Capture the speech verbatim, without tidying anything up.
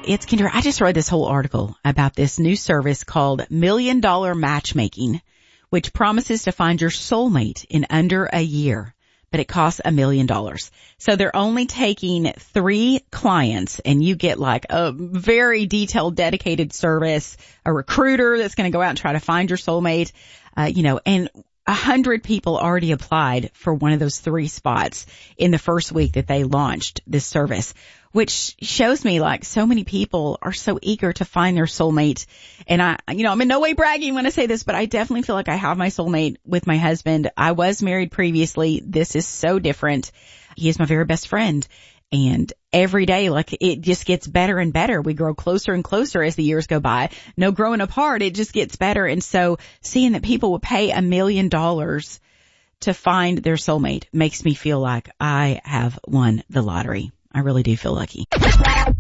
it's Kendra. I just read this whole article about this new service called Million Dollar Matchmaking, which promises to find your soulmate in under a year, but it costs a million dollars. So they're only taking three clients, and you get like a very detailed, dedicated service, a recruiter that's going to go out and try to find your soulmate, uh, you know, and a hundred people already applied for one of those three spots in the first week that they launched this service, which shows me like so many people are so eager to find their soulmate. And I, you know, I'm in no way bragging when I say this, but I definitely feel like I have my soulmate with my husband. I was married previously. This is so different. He is my very best friend. And every day, like, it just gets better and better. We grow closer and closer as the years go by. No growing apart. It just gets better. And so seeing that people would pay a million dollars to find their soulmate makes me feel like I have won the lottery. I really do feel lucky.